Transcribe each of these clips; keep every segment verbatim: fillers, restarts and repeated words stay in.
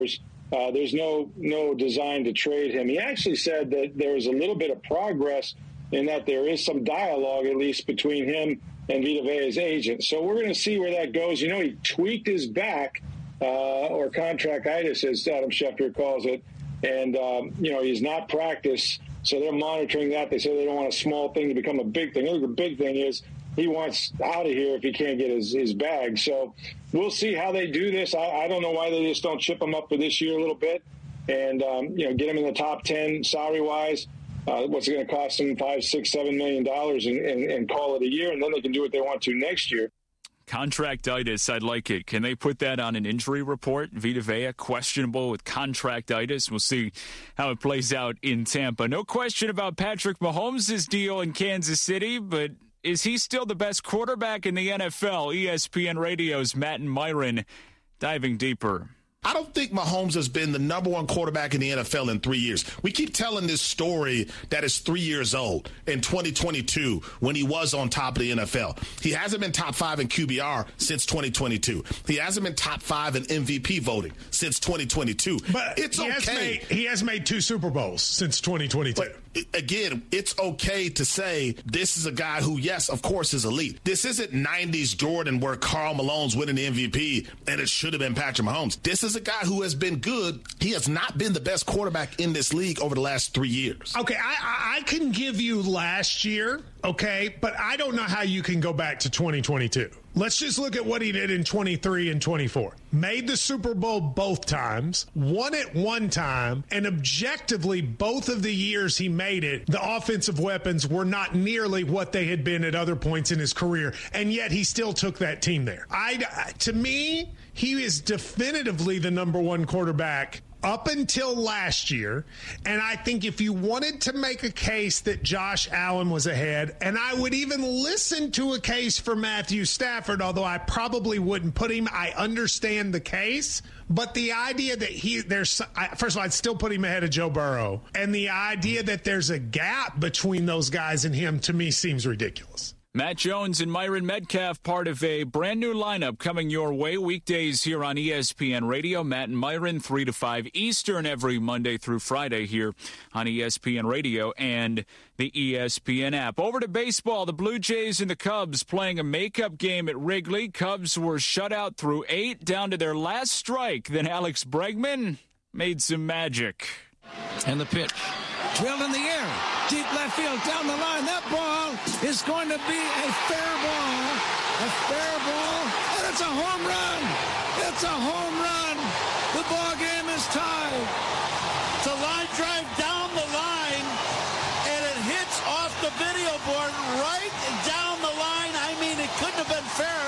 Uh, there's no no design to trade him. He actually said that there was a little bit of progress in that there is some dialogue, at least, between him and Vita Vea's agent. So we're going to see where that goes. You know, he tweaked his back, uh, or contractitis, as Adam Schefter calls it, and, um, you know, he's not practiced. So they're monitoring that. They say they don't want a small thing to become a big thing. I think the big thing is he wants out of here if he can't get his, his bag. So we'll see how they do this. I, I don't know why they just don't chip him up for this year a little bit and, um, you know, get him in the top ten salary-wise. Uh, what's it going to cost them? Five, six, seven million dollars and, and, and call it a year, and then they can do what they want to next year. Contractitis, I'd like it. Can they put that on an injury report? Vita Vea questionable with contractitis. We'll see how it plays out in Tampa. No question about Patrick Mahomes' deal in Kansas City, but is he still the best quarterback in the N F L? E S P N Radio's Matt and Myron diving deeper. I don't think Mahomes has been the number one quarterback in the N F L in three years. We keep telling this story that is three years old in twenty twenty-two when he was on top of the N F L. He hasn't been top five in Q B R since twenty twenty-two. He hasn't been top five in M V P voting since twenty twenty-two. But it's he okay. Has made, he has made two Super Bowls since twenty twenty-two. But again, it's okay to say this is a guy who, yes, of course, is elite. This isn't nineties Jordan where Karl Malone's winning the M V P and it should have been Patrick Mahomes. This is a guy who has been good. He has not been the best quarterback in this league over the last three years. Okay, I, I can give you last year, okay, but I don't know how you can go back to twenty twenty-two. Let's just look at what he did in twenty-three and twenty-four. Made the Super Bowl both times, won it one time, and objectively, both of the years he made it, the offensive weapons were not nearly what they had been at other points in his career, and yet he still took that team there. I, to me, he is definitively the number one quarterback up until last year, and I think if you wanted to make a case that Josh Allen was ahead, and I would even listen to a case for Matthew Stafford, although I probably wouldn't put him, I understand the case, but the idea that he, there's, first of all, I'd still put him ahead of Joe Burrow, and the idea that there's a gap between those guys and him, to me, seems ridiculous. Matt Jones and Myron Metcalf, part of a brand new lineup coming your way weekdays here on E S P N Radio. Matt and Myron, three to five Eastern every Monday through Friday here on E S P N Radio and the E S P N app. Over to baseball, the Blue Jays and the Cubs playing a makeup game at Wrigley. Cubs were shut out through eight, down to their last strike. Then Alex Bregman made some magic. And the pitch. Drilled in the air. Deep left field. Down the line. That ball is going to be a fair ball. A fair ball. And it's a home run. It's a home run. The ball game is tied. It's a line drive down the line. And it hits off the video board right down the line. I mean, it couldn't have been fair.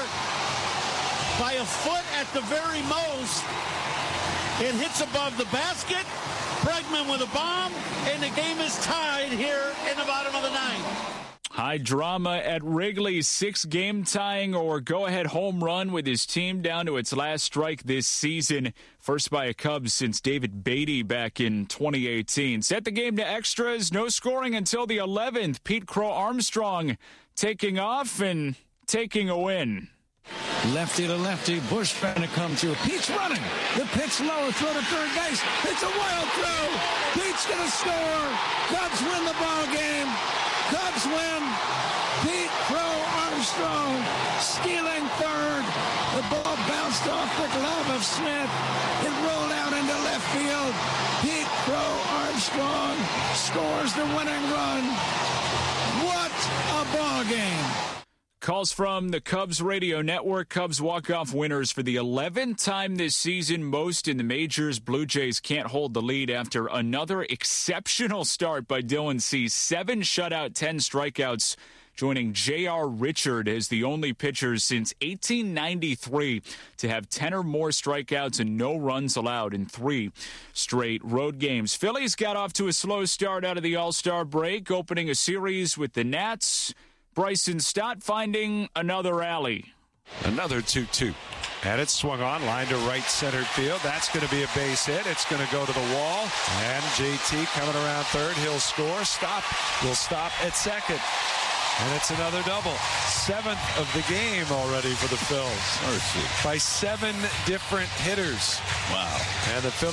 By a foot at the very most. It hits above the basket. Bregman with a bomb, and the game is tied here in the bottom of the ninth. High drama at Wrigley, six game tying or go-ahead home run with his team down to its last strike this season. First by a Cubs since David Beatty back in twenty eighteen. Set the game to extras, no scoring until the eleventh. Pete Crow Armstrong taking off and taking a win. Lefty to lefty, Bush trying to come through. Pete's running. The pitch low, throw to third base. It's a wild throw. Pete's going to score. Cubs win the ball game. Cubs win. Pete Crow Armstrong stealing third. The ball bounced off the glove of Smith. It rolled out into left field. Pete Crow Armstrong scores the winning run. What a ball game. Calls from the Cubs radio network. Cubs walk-off winners for the eleventh time this season, most in the majors. Blue Jays can't hold the lead after another exceptional start by Dylan Cease. Seven shutout, ten strikeouts, joining J R. Richard as the only pitcher since eighteen ninety-three to have ten or more strikeouts and no runs allowed in three straight road games. Phillies got off to a slow start out of the All-Star break, opening a series with the Nats. Bryson Stott finding another alley. Another two two. And it's swung on, line to right center field. That's going to be a base hit. It's going to go to the wall. And J T coming around third. He'll score. Stop. Will stop at second. And it's another double. Seventh of the game already for the Phils. Mercy. By seven different hitters. Wow. And the Phillies